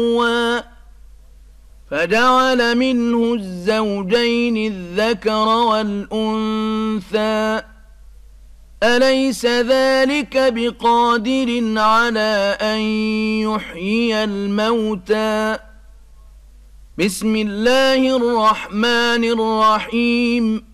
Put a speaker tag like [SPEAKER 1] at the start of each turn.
[SPEAKER 1] فجعل منه الزوجين الذكر والأنثى أليس ذلك بقادر على أن يحيي الموتى بسم الله الرحمن الرحيم